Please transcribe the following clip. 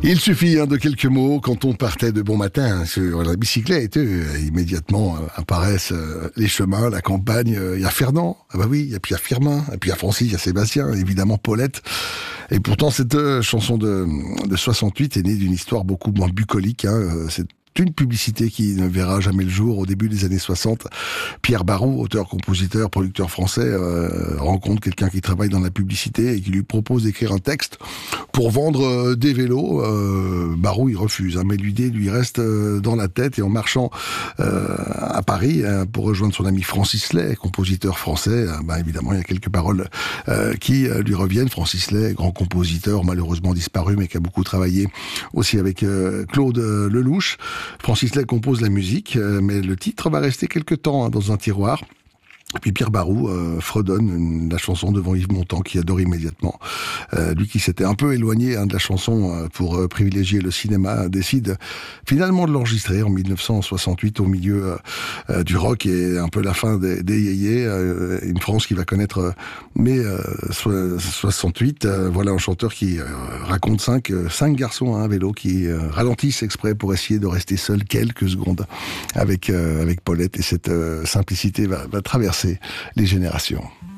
Il suffit de quelques mots quand on partait de bon matin sur la bicyclette. Immédiatement apparaissent les chemins, la campagne. Il y a Fernand, ah bah oui, et puis il y a Firmin, et puis il y a Francis, il y a Sébastien, évidemment Paulette. Et pourtant cette chanson de 68 est née d'une histoire beaucoup moins bucolique. C'est une publicité qui ne verra jamais le jour au début des années 60. Pierre Barou, auteur, compositeur, producteur français, rencontre quelqu'un qui travaille dans la publicité et qui lui propose d'écrire un texte pour vendre des vélos. Barou, il refuse, mais l'idée lui reste dans la tête, et en marchant à Paris pour rejoindre son ami Francis Lay, compositeur français, évidemment il y a quelques paroles qui lui reviennent. Francis Lay, grand compositeur malheureusement disparu, mais qui a beaucoup travaillé aussi avec Claude Lelouch. Francis Lay compose la musique, mais le titre va rester quelque temps dans un tiroir. Et puis Pierre Barou fredonne la chanson devant Yves Montand, qui adore immédiatement. Lui qui s'était un peu éloigné de la chanson pour privilégier le cinéma, décide finalement de l'enregistrer en 1968 au milieu du rock et un peu la fin des yéyés. Une France qui va connaître mai 68. Voilà un chanteur qui raconte cinq garçons à un vélo qui ralentissent exprès pour essayer de rester seuls quelques secondes avec Paulette, et cette simplicité va traverser les générations.